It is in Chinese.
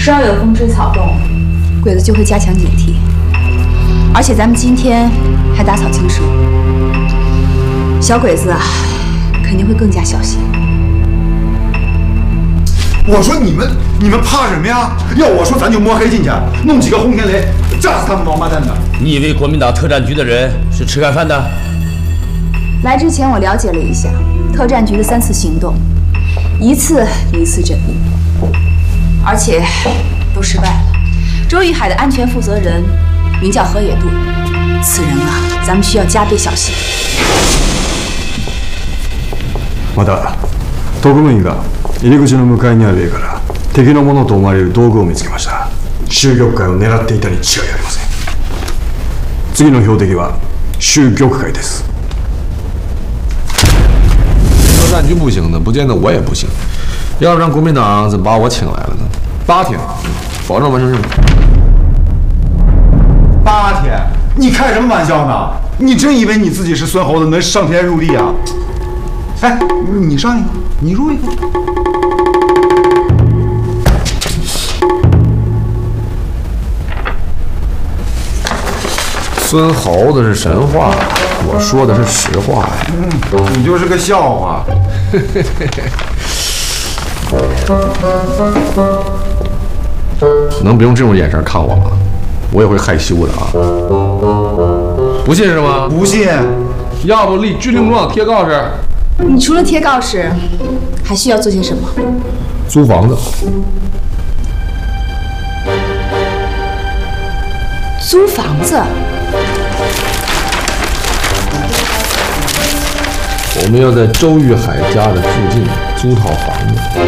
只要有风吹草动，鬼子就会加强警惕。而且咱们今天还打草惊蛇，小鬼子啊，肯定会更加小心。 我说你们怕什么呀？要我说，咱就摸黑进去，弄几个轰天雷，炸死他们王八蛋的！ 你以为国民党特战局的人是吃干饭的？ 来之前我了解了一下特战局的3次行动，一次比一次缜密，而且都失败了。周玉海的安全负责人名叫河野渡，此人啊，咱们需要加倍小心。 また特務員が入り口の向かいにある家から敵のものと思われる道具を見つけました。州玉会を狙っていたに違いありません。次の標的は州玉会です。 特战局不行的，不见得我也不行。要是让国民党怎么把我请来了呢？8天，保证完成任务。 8天？你开什么玩笑呢？你真以为你自己是孙猴子能上天入地啊？哎，你上一个，你入一个。 孙猴子是神话，我说的是实话呀。 你就是个笑话。 能不用这种眼神看我吗？我也会害羞的啊。不信是吗？ 不信。 要不立军令状贴告示。 你除了贴告示，还需要做些什么？ 租房子。 租房子？ 我们要在周玉海家的附近租套房子。